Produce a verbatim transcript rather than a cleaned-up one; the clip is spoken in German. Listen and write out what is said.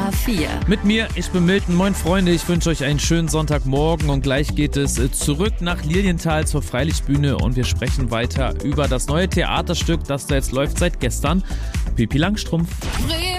A vier. Mit mir, ich bin Milton. Moin Freunde, ich wünsche euch einen schönen Sonntagmorgen und gleich geht es zurück nach Lilienthal zur Freilichtbühne und wir sprechen weiter über das neue Theaterstück, das da jetzt läuft seit gestern, Pippi Langstrumpf. Bremen.